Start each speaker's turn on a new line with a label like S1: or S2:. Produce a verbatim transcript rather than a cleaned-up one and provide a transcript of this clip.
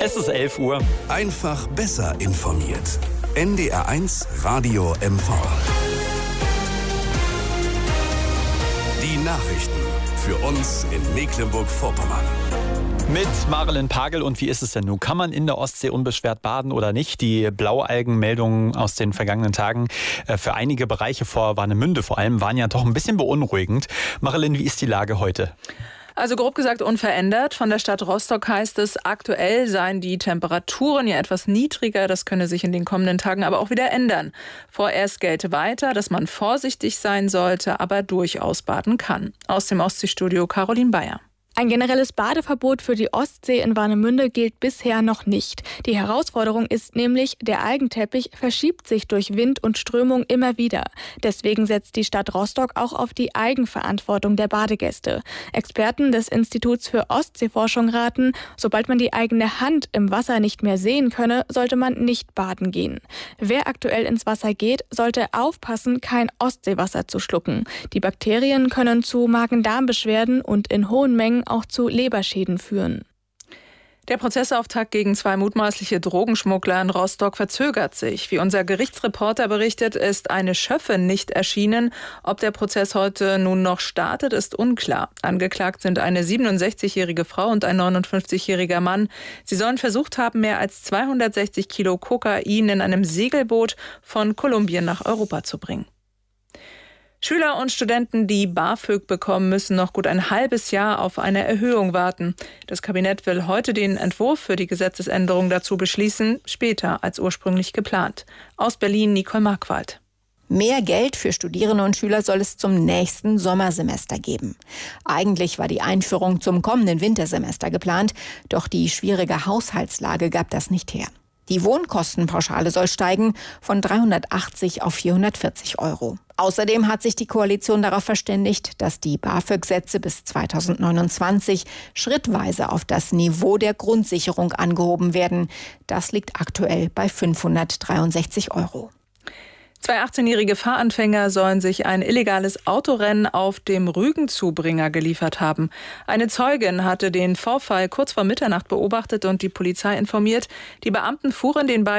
S1: Es ist elf Uhr.
S2: Einfach besser informiert. N D R eins Radio M V. Die Nachrichten für uns in Mecklenburg-Vorpommern.
S1: Mit Marilyn Pagel. Und wie ist es denn nun? Kann man in der Ostsee unbeschwert baden oder nicht? Die Blaualgenmeldungen aus den vergangenen Tagen für einige Bereiche vor Warnemünde vor allem waren ja doch ein bisschen beunruhigend. Marilyn, wie ist die Lage heute?
S3: Also grob gesagt unverändert. Von der Stadt Rostock heißt es, aktuell seien die Temperaturen ja etwas niedriger. Das könne sich in den kommenden Tagen aber auch wieder ändern. Vorerst gelte weiter, dass man vorsichtig sein sollte, aber durchaus baden kann. Aus dem Ostseestudio Caroline Bayer.
S4: Ein generelles Badeverbot für die Ostsee in Warnemünde gilt bisher noch nicht. Die Herausforderung ist nämlich, der Algenteppich verschiebt sich durch Wind und Strömung immer wieder. Deswegen setzt die Stadt Rostock auch auf die Eigenverantwortung der Badegäste. Experten des Instituts für Ostseeforschung raten, sobald man die eigene Hand im Wasser nicht mehr sehen könne, sollte man nicht baden gehen. Wer aktuell ins Wasser geht, sollte aufpassen, kein Ostseewasser zu schlucken. Die Bakterien können zu Magen-Darm-Beschwerden und in hohen Mengen auch zu Leberschäden führen.
S3: Der Prozessauftakt gegen zwei mutmaßliche Drogenschmuggler in Rostock verzögert sich. Wie unser Gerichtsreporter berichtet, ist eine Schöffin nicht erschienen. Ob der Prozess heute nun noch startet, ist unklar. Angeklagt sind eine siebenundsechzigjährige Frau und ein neunundfünfzigjähriger Mann. Sie sollen versucht haben, mehr als zweihundertsechzig Kilo Kokain in einem Segelboot von Kolumbien nach Europa zu bringen. Schüler und Studenten, die BAföG bekommen, müssen noch gut ein halbes Jahr auf eine Erhöhung warten. Das Kabinett will heute den Entwurf für die Gesetzesänderung dazu beschließen, später als ursprünglich geplant. Aus Berlin Nicole Markwald.
S5: Mehr Geld für Studierende und Schüler soll es zum nächsten Sommersemester geben. Eigentlich war die Einführung zum kommenden Wintersemester geplant, doch die schwierige Haushaltslage gab das nicht her. Die Wohnkostenpauschale soll steigen von dreihundertachtzig auf vierhundertvierzig Euro. Außerdem hat sich die Koalition darauf verständigt, dass die BAföG-Sätze bis zweitausendneunundzwanzig schrittweise auf das Niveau der Grundsicherung angehoben werden. Das liegt aktuell bei fünfhundertdreiundsechzig Euro.
S3: Zwei achtzehnjährige Fahranfänger sollen sich ein illegales Autorennen auf dem Rügenzubringer geliefert haben. Eine Zeugin hatte den Vorfall kurz vor Mitternacht beobachtet und die Polizei informiert. Die Beamten fuhren den beiden